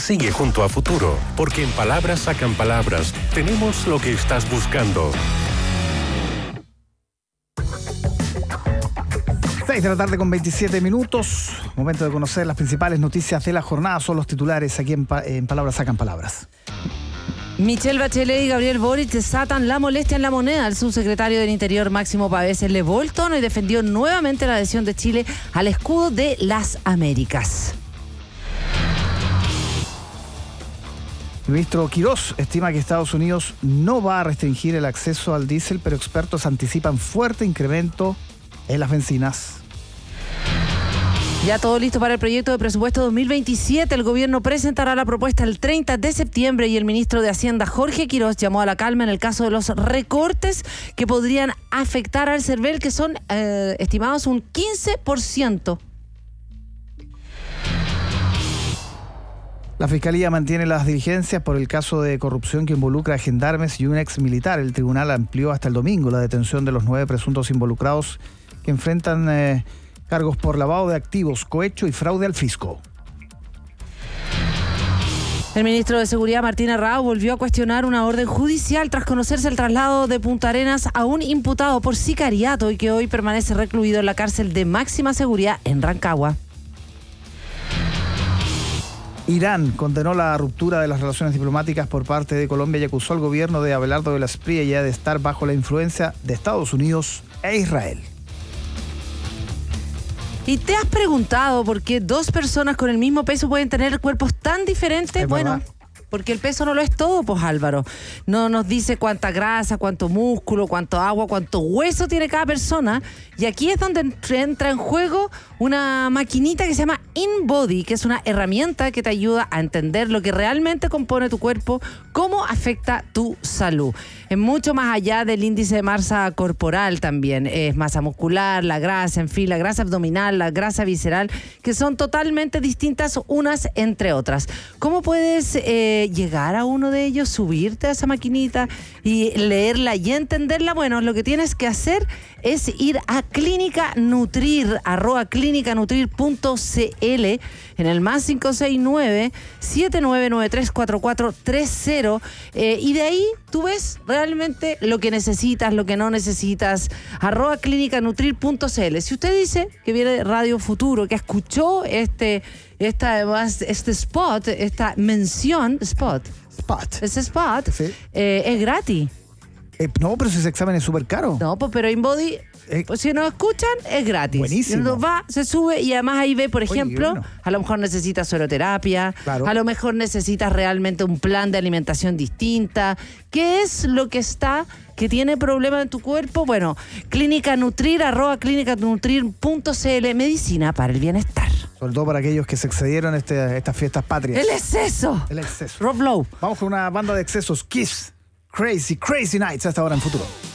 sigue junto a Futuro, porque en Palabras Sacan Palabras tenemos lo que estás buscando. 6 de la tarde con 27 minutos. Momento de conocer las principales noticias de la jornada. Son los titulares aquí en Palabras Sacan Palabras. Michelle Bachelet y Gabriel Boric desatan la molestia en la moneda. El subsecretario del Interior, Máximo Pavés, elevó el tono y defendió nuevamente la adhesión de Chile al escudo de las Américas. El ministro Quirós estima que Estados Unidos no va a restringir el acceso al diésel, pero expertos anticipan fuerte incremento en las bencinas. Ya todo listo para el proyecto de presupuesto 2027. El gobierno presentará la propuesta el 30 de septiembre y el ministro de Hacienda, Jorge Quirós, llamó a la calma en el caso de los recortes que podrían afectar al CERVEL, que son estimados un 15%. La Fiscalía mantiene las diligencias por el caso de corrupción que involucra a gendarmes y un ex militar. El tribunal amplió hasta el domingo la detención de los 9 presuntos involucrados que enfrentan cargos por lavado de activos, cohecho y fraude al fisco. El ministro de Seguridad, Martín Arrao, volvió a cuestionar una orden judicial tras conocerse el traslado de Punta Arenas a un imputado por sicariato y que hoy permanece recluido en la cárcel de máxima seguridad en Rancagua. Irán condenó la ruptura de las relaciones diplomáticas por parte de Colombia y acusó al gobierno de Abelardo de la Espriella de estar bajo la influencia de Estados Unidos e Israel. ¿Y te has preguntado por qué 2 personas con el mismo peso pueden tener cuerpos tan diferentes? Bueno, porque el peso no lo es todo, pues Álvaro. No nos dice cuánta grasa, cuánto músculo, cuánto agua, cuánto hueso tiene cada persona. Y aquí es donde entra en juego una maquinita que se llama InBody, que es una herramienta que te ayuda a entender lo que realmente compone tu cuerpo, cómo afecta tu salud. Es mucho más allá del índice de masa corporal también. Es masa muscular, la grasa, en fin, la grasa abdominal, la grasa visceral, que son totalmente distintas unas entre otras. ¿Cómo puedes llegar a uno de ellos, subirte a esa maquinita y leerla y entenderla? Bueno, lo que tienes que hacer es ir a Clínica Nutrir, @clinicanutrir.cl, en el más 569-7993-4430, y de ahí tú ves realmente lo que necesitas, lo que no necesitas, @clinicanutrir.cl. Si usted dice que viene de Radio Futuro, que escuchó este spot, esta mención, ese spot, sí, es gratis. No, pero ese examen es súper caro. No, pues pero InBody, pues si nos escuchan, es gratis. Buenísimo. Nos va, se sube y además ahí ve, por ejemplo, bueno, a lo mejor necesitas sueroterapia, claro, a lo mejor necesitas realmente un plan de alimentación distinta. ¿Qué es lo que tiene problema en tu cuerpo? Bueno, Clínica Nutrir, @clinicanutrir.cl, medicina para el bienestar. Sobre todo para aquellos que se excedieron estas fiestas patrias. El exceso. El exceso. Rob Lowe. Vamos con una banda de excesos, Kiss. Crazy Nights, hasta ahora en Futuro.